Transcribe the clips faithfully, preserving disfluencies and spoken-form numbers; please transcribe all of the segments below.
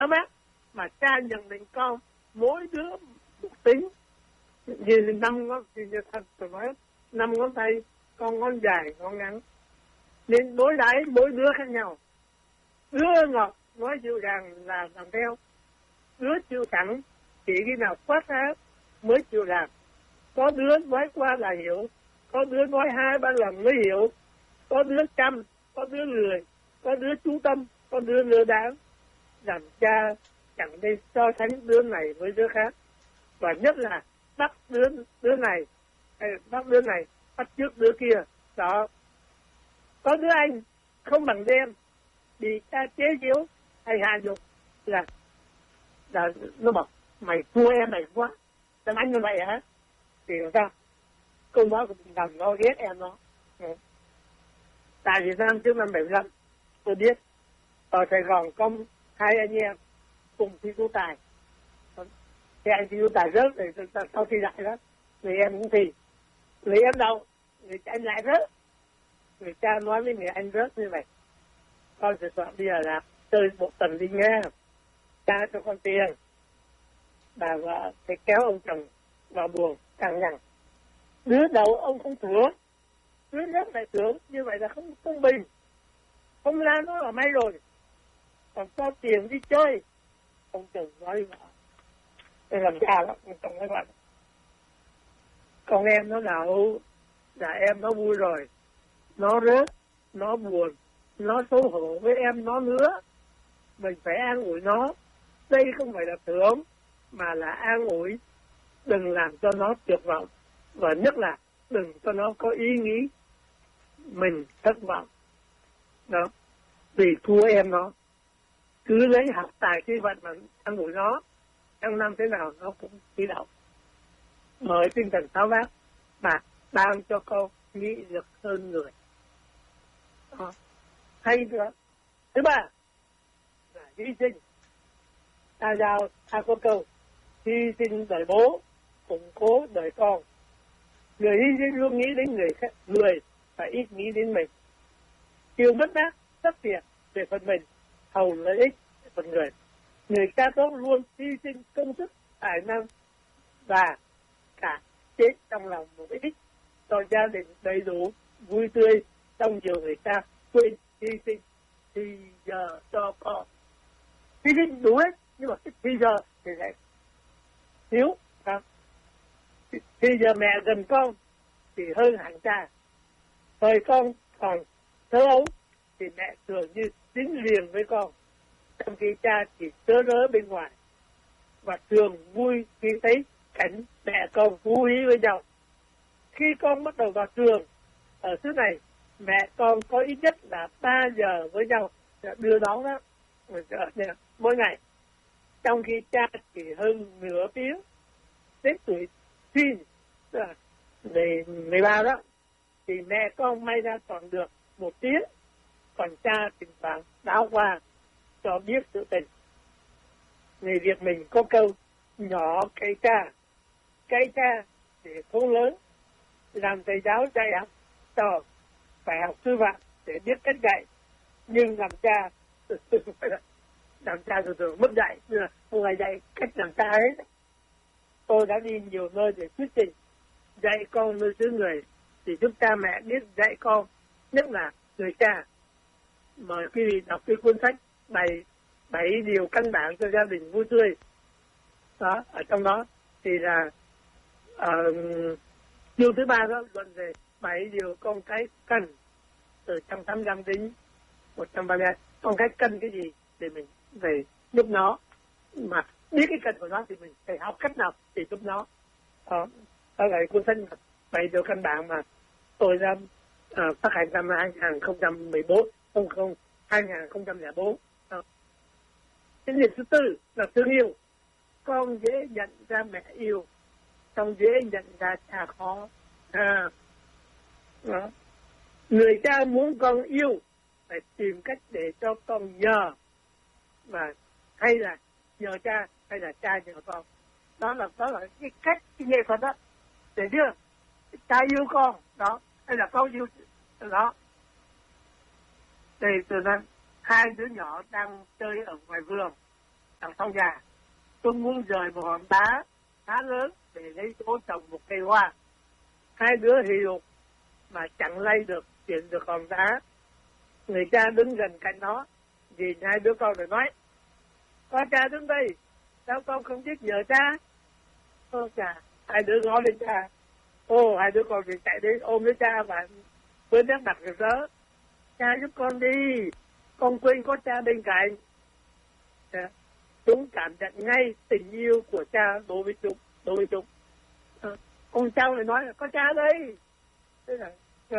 Đó bác, mà cha nhận định con mỗi đứa một tính, như năm ngón, như thật tôi nói, năm ngón tay, con ngón dài, ngón ngắn, nên đối đãi mỗi đứa khác nhau. Đứa ngọt nói dịu dàng là làm theo, đứa chịu thẳng chỉ khi nào quát ra mới chịu làm. Có đứa nói qua là hiểu, có đứa nói hai ba lần mới hiểu, có đứa chăm, có đứa lười, có đứa chú tâm, có đứa lừa đảo. Làm cha chẳng nên so sánh đứa này với đứa khác, và nhất là bắt đứa đứa này hay bắt đứa này bắt trước đứa kia. Đó, có đứa anh không bằng đêm bị cha chế giễu hay hạ nhục là là nó bảo mày thua em mày quá, làm anh như vậy hả? Thì làm sao? Câu nói của mình làm nó ghét em nó. Ừ. Tại Việt Nam trước năm bảy mươi lăm tôi biết ở Sài Gòn có hai anh em cùng thi tú tài. Thì anh thi tú tài rớt rồi sau thi lại đó, người em cũng thi, người em đâu, người anh lại rớt. Người cha nói với người anh rớt như vậy: con sẽ chọn bây giờ là chơi bộ tần đi nghe, cha cho con tiền. Bà vợ phải kéo ông chồng vào buồng càng nhằn. Đứa đầu ông không thưởng, đứa nhất lại thưởng, như vậy là không công bình. Không ra nó là may rồi, còn cho tiền đi chơi. Ông chồng nói vợ, tôi làm cha lắm, ông chồng nói vợ, con em nó nào là em nó vui rồi, nó rớt, nó buồn, nó xấu hổ với em nó nữa, mình phải an ủi nó. Đây không phải là thưởng mà là an ủi. Đừng làm cho nó tuyệt vọng, và nhất là đừng cho nó có ý nghĩ mình thất vọng đó vì thua em nó. Cứ lấy học tài cái vật mà an ủi nó, trong năm thế nào nó cũng chỉ đạo. Bởi tinh thần tháo vát mà ban cho con nghĩ lực hơn người. Đó. Hay nữa. Thứ ba là hy sinh. Ta giao ta có câu hy sinh đời bố, củng cố đời con. Người hy sinh luôn nghĩ đến người khác, người phải ít nghĩ đến mình. Chịu mất mát, tất việc về phần mình, hầu lợi ích về phần người. Người cha tốt luôn hy sinh công sức, tài năng và cả chết trong lòng một ích cho gia đình đầy đủ, vui tươi. Trong nhiều người ta quên hy sinh thì giờ cho con. Hy sinh đủ hết, nhưng mà thì giờ thì lại thiếu. Thì giờ mẹ gần con thì hơn hẳn cha. Thời con còn thơ ấu thì mẹ thường như dính liền với con, trong khi cha chỉ tớ rớ bên ngoài, và thường vui khi thấy cảnh mẹ con phú hí với nhau. Khi con bắt đầu vào trường ở xứ này, mẹ con có ít nhất là ba giờ với nhau đưa đón đó mỗi ngày, trong khi cha chỉ hơn nửa tiếng. Đến tuổi teen để mười ba đó thì mẹ con may ra còn được một tiếng, còn cha thỉnh thoảng đáo qua cho biết sự tình. Người Việt mình có câu nhỏ cây cha, cây cha để khôn lớn. Làm thầy giáo dạy học trò phải học sư phạm để biết cách dạy, nhưng làm cha làm cha thường thường mất dạy, nhưng mà không ai dạy cách làm cha hết. Tôi đã đi nhiều nơi để thuyết trình dạy con nuôi dưỡng người, thì giúp cha mẹ biết dạy con, nhất là người cha. Mời quý vị đọc cái cuốn sách bảy bảy điều căn bản cho gia đình vui tươi. Đó, ở trong đó thì là uh, điều thứ ba đó luận về bảy điều con cái cần, từ một trăm tám mươi lăm đến một trăm ba mươi hai. Con cái cần cái gì để mình về giúp nó, mà biết cái cần của nó thì mình phải học cách nào để giúp nó. Đó, đó là cuốn sách bảy điều căn bản mà tôi đã uh, phát hành năm hai nghìn không trăm mười bốn, không không hai nghìn không trăm lẻ bốn. Cái điều thứ tư là thương yêu. Con dễ nhận ra mẹ yêu, con dễ nhận ra cha khó. À, đó. Người cha muốn con yêu phải tìm cách để cho con nhờ, và hay là nhờ cha hay là cha nhờ con. Đó là đó là cái cách, cái nghệ thuật đó để đưa cha yêu con đó, hay là con yêu đó. Đây từนั้นhai đứa nhỏ đang chơi ở ngoài vườn, ở sau nhà. Tôi muốn rời một hòn đá khá lớn để lấy chỗ trồng một cây hoa. Hai đứa hì hục mà chẳng lay được, chuyển được hòn đá. Người cha đứng gần cạnh nó, nhìn hai đứa con rồi nói: con cha đứng đây, sao con không biết nhờ cha? Ô cha, hai đứa ngó lên cha. Ô, hai đứa con thì chạy đến ôm lấy cha và với nét mặt rực rỡ: cha giúp con đi, con quên có cha bên cạnh. Chúng cảm nhận ngay tình yêu của cha đối với chúng, đối với chúng. À, con cháu lại nói là có cha đây. Thế là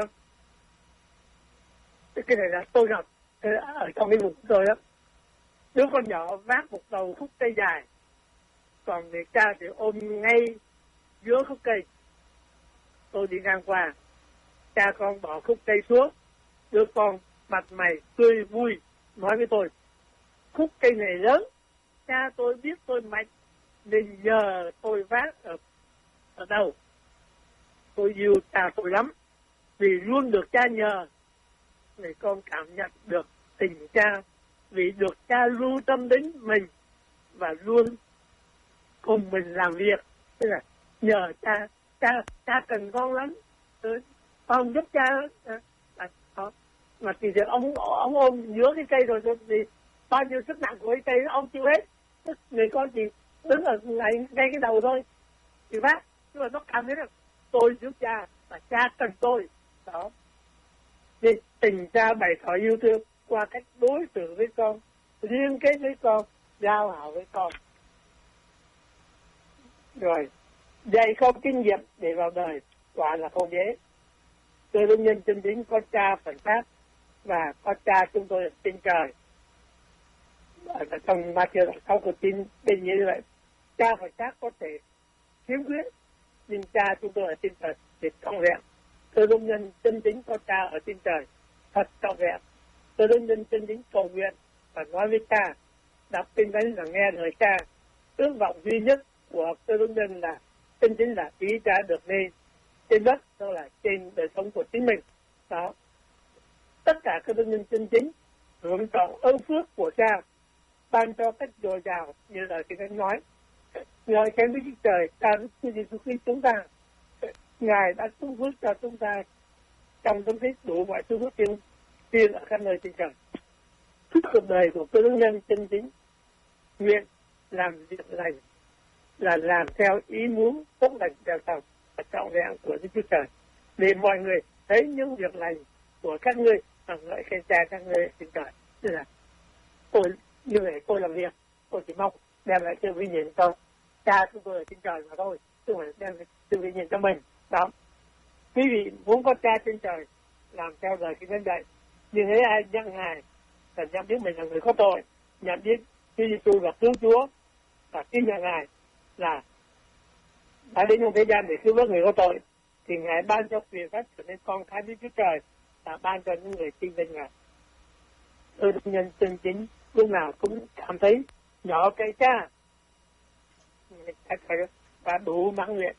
cái này là tôi gặp ở trong cái vùng của tôi đó. Đứa con nhỏ vác một đầu khúc cây dài, còn người cha thì ôm ngay giữa khúc cây. Tôi đi ngang qua, cha con bỏ khúc cây xuống, đứa con mặt mày tươi vui nói với tôi: khúc cây này lớn, cha tôi biết tôi mạnh nên nhờ tôi vác ở ở đâu. Tôi yêu cha tôi lắm vì luôn được cha nhờ. Người con cảm nhận được tình cha vì được cha lưu tâm đến mình và luôn cùng mình làm việc. Tức là nhờ cha, cha cha cần con lắm, con giúp cha đó. À, đó. Mà thì ông ông ôm giữa cái cây rồi thì bao nhiêu sức nặng của cái cây ông chịu hết. Người con chỉ đứng ở ngay, ngay cái đầu thôi thì bác, nhưng mà nó cảm thấy là tôi giúp cha và cha cần tôi đó. Nên tình cha bày tỏ yêu thương qua cách đối xử với con, liên kết với con, giao hảo với con. Rồi dạy con kinh nghiệm để vào đời quả là không dễ. Tôi luôn nhân chân chính có cha phần pháp và có cha chúng tôi ở trên trời. Ở trong Matthew đoạn sáu câu chín bên như vậy, cha phần pháp có thể khiếm khuyết nhưng cha chúng tôi ở trên trời thì trọn vẹn. Tôi luôn nhân chân chính có cha ở trên trời thật trọn vẹn. Tôi luôn nhân chân chính cầu nguyện và nói với cha, đọc kinh thánh và nghe lời cha. Ước vọng duy nhất của tôi luôn nhân là chân chính là ý cha được nên trên đất, đó là trên đời sống của chính mình. Đó. Tất cả các đơn nhân chân chính hưởng thọ ơn phước của cha ban cho cách dồi dào như lời kinh thánh nói. Ngài khen với Đức Trời, ta Chúa Giêsu Christ chúng ta, Ngài đã phúc phước cho chúng ta trong tấm thích đủ mọi phước phước tiên tiên ở các nơi trên trời. Suốt cuộc đời của cơ đốc nhân chân chính nguyện làm việc lành là làm theo ý muốn tốt lành đều tầm và trọn vẹn của Đức Chúa Trời, để mọi người thấy những việc lành của các ngươi và ngợi khen cha các ngươi trên trời. Tức là tôi như vậy, tôi làm việc, tôi chỉ mong đem lại sự vinh hiển cho cha chúng tôi ở trên trời mà thôi, chứ không phải đem lại sự vinh hiển cho mình. Đó. Quý vị muốn có cha trên trời làm theo lời kinh thánh dạy, nhưng thấy ai nhận Ngài và nhận biết mình là người có tội, nhận biết Chúa Giêsu là cứu Chúa và tin nhận Ngài là đã đến trong thế gian để cứu vớt người có tội, thì Ngài ban cho quyền phép trở nên con cái Đức Chúa Trời và ban cho những người tin danh Ngài. Tôi nhân chân chính lúc nào cũng cảm thấy nhỏ cái cha và đủ mãn nguyện.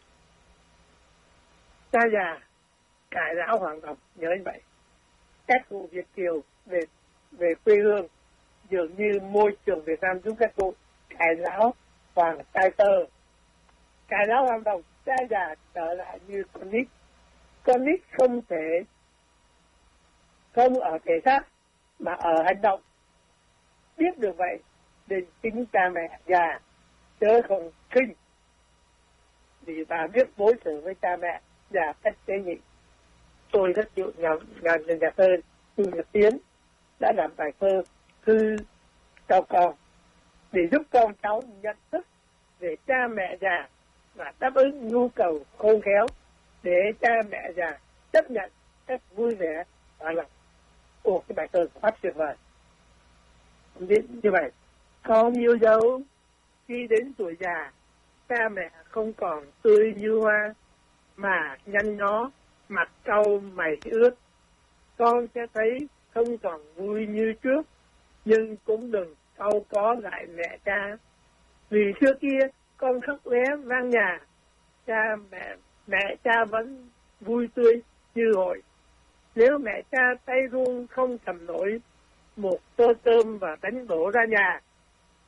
Cha già cải lão hoàng tộc, nhớ như vậy. Các cụ Việt kiều về về quê hương dường như môi trường Việt Nam giúp các cụ cải lão hoàng trai tơ. Cải lão hoàng tộc, cha già trở lại như con nít. Con nít không thể không ở thể xác mà ở hành động. Biết được vậy nên chính cha mẹ già chớ không khinh, vì bà biết đối xử với cha mẹ già cách tế nhị. Tôi rất chịu nhà nhà nhà thơ Chu Nhật Tiến đã làm bài thơ thư cho con để giúp con cháu nhận thức về cha mẹ già và đáp ứng nhu cầu khôn khéo để cha mẹ già chấp nhận cách vui vẻ và lòng. Ồ, cái bài thơ quá tuyệt vời. Như vậy, con yêu dấu khi đến tuổi già, cha mẹ không còn tươi như hoa mà nhăn nhó, mặt cau mày ướt. Con sẽ thấy không còn vui như trước, nhưng cũng đừng cau có lại mẹ cha. Vì trước kia con khóc lé vang nhà, cha mẹ mẹ cha vẫn vui tươi như hồi. Nếu mẹ cha tay run không cầm nổi một tô cơm và đánh đổ ra nhà,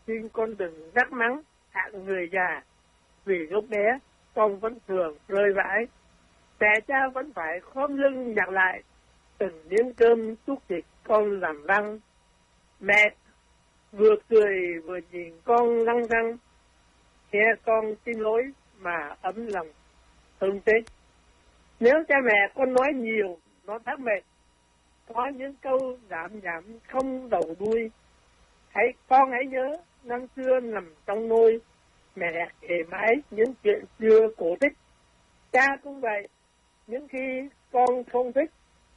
xin con đừng gắt mắng hạng người già, vì lúc bé con vẫn thường rơi vãi. Mẹ cha vẫn phải khom lưng nhặt lại từng miếng cơm xúc thịt con làm răng. Mẹ vừa cười vừa nhìn con lăng răng, nghe con xin lỗi mà ấm lòng thương tích. Nếu cha mẹ con nói nhiều, nó thắc mệt, có những câu giảm nhảm không đầu đuôi. Hãy con hãy nhớ năm xưa nằm trong nôi, mẹ kể mãi những chuyện xưa cổ tích. Cha cũng vậy, những khi con không thích,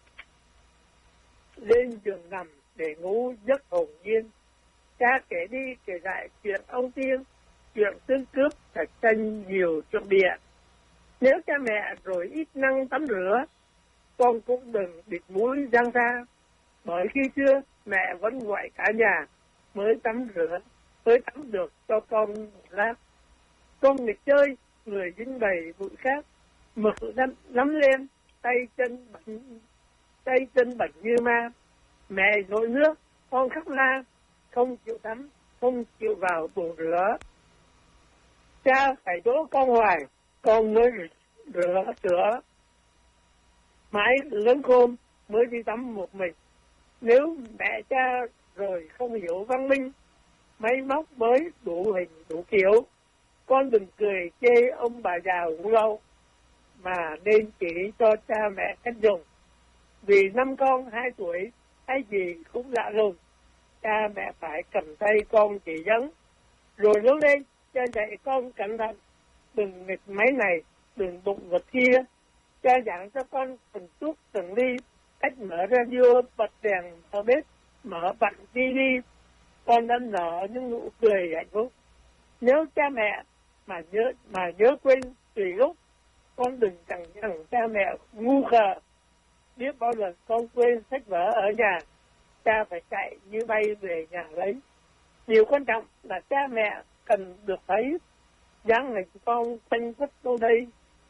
lên giường nằm để ngủ giấc hồn nhiên. Cha kể đi kể lại chuyện ông Tiên, chuyện tương cướp thạch tranh nhiều chuyện bịa. Nếu cha mẹ rồi ít năng tắm rửa, con cũng đừng bịt mũi răng ra, bởi khi xưa mẹ vẫn gọi cả nhà mới tắm rửa, mới tắm được cho con một lát. Con nghịch chơi, người dính đầy bụi khác, mực lắm, lắm lên, tay chân bẩn, tay chân bẩn như ma. Mẹ nổi nước, con khóc la, không chịu tắm, không chịu vào bồn rửa. Cha phải đỗ con hoài, con mới rửa sữa. Mãi lớn khôn mới đi tắm một mình. Nếu mẹ cha rồi không hiểu văn minh, máy móc mới đủ hình đủ kiểu, con đừng cười chê ông bà già ngủ lâu, mà nên chỉ cho cha mẹ cách dùng. Vì năm con hai tuổi, hay gì cũng lạ lùng, cha mẹ phải cầm tay con chỉ dẫn. Rồi lớn lên, cha dạy con cẩn thận, đừng nghịch máy này, đừng đụng vật kia. Cha dặn cho con từng chút từng ly, cách mở radio, bật đèn ở bếp, mở bật ti vi. Con đã nở những nụ cười hạnh phúc. Nếu cha mẹ mà nhớ mà nhớ quên tùy lúc, con đừng chẳng rằng cha mẹ ngu khờ. Biết bao lần con quên sách vở ở nhà, cha phải chạy như bay về nhà lấy. Điều quan trọng là cha mẹ cần được thấy dáng hình con xanh phất đâu đây.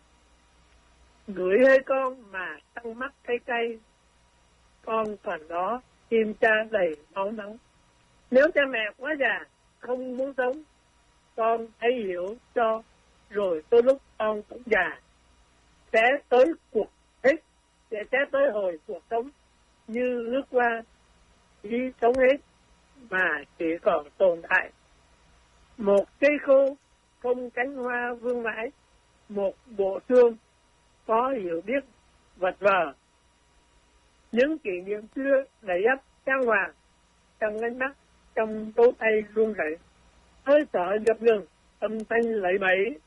Gửi hơi con mà tăng mắt cay cay, con còn đó tim cha đầy máu nóng. Nếu cha mẹ quá già không muốn sống, con hãy hiểu cho, rồi tới lúc con cũng già, sẽ tới cuộc thích, sẽ sẽ tới hồi cuộc sống như lướt qua, đi sống hết mà chỉ còn tồn tại một cây khô không cánh hoa vương mãi, một bộ xương có hiểu biết vật vờ. Những kỷ niệm xưa đầy ắp trang hoàng trong ánh mắt, trong đôi tay run rẩy, hơi thở dập ngừng, âm thanh lẫy bẫy.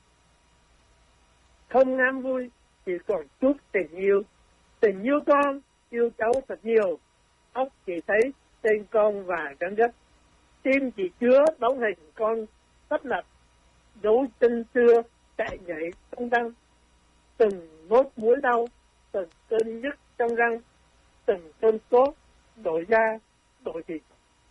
Không ngam vui, chỉ còn chút tình yêu. Tình yêu con, yêu cháu thật nhiều. Óc chỉ thấy tên con và gắn gấp. Tim chỉ chứa bóng hình con sắp lập, dấu chân xưa chạy nhảy tung tăng. Từng nốt mũi đau, từng cơn nhức trong răng, từng cơn sốt đổi da, đổi thịt.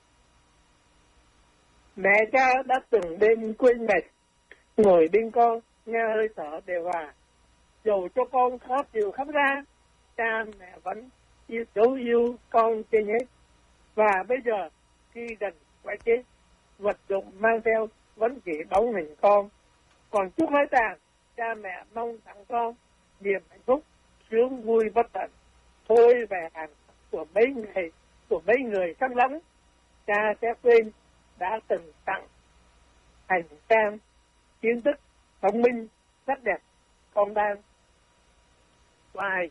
Mẹ cha đã từng đêm quên mệt, ngồi bên con, nghe hơi thở đều hòa. Dầu cho con khó chịu khóc ra, cha mẹ vẫn yêu dấu yêu con trên hết. Và bây giờ, khi gần phải chết, vật dụng mang theo vẫn chỉ bóng hình con. Còn chút hơi tàn, cha mẹ mong tặng con niềm hạnh phúc, sướng vui bất tận. Thôi về hàng của mấy người, của mấy người sắp lắm, cha sẽ quên đã từng tặng hành trang, kiến thức, thông minh, rất đẹp, con đang hoài.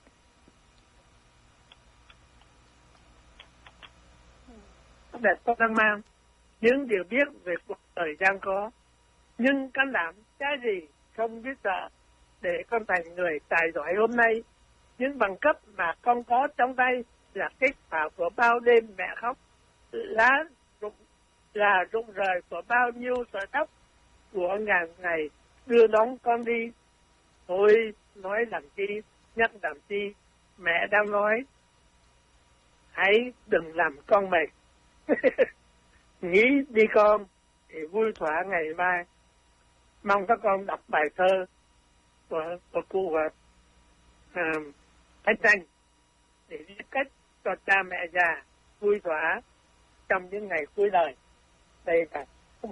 Rất đẹp con đang mang những điều biết về cuộc đời gian khó, nhưng can đảm cái gì không biết sợ, để con thành người tài giỏi hôm nay. Những bằng cấp mà con có trong tay là kết quả của bao đêm mẹ khóc, lá rụng là rụng rời của bao nhiêu sợi tóc, của ngàn ngày đưa đón con đi. Thôi nói làm chi, nhắc làm chi, mẹ đang nói, hãy đừng làm con mệt. Nghĩ đi con, để vui thỏa ngày mai. Mong các con đọc bài thơ của, của cụ uh, Thanh Tranh để biết cách cho cha mẹ già vui thỏa trong những ngày cuối đời. Đây là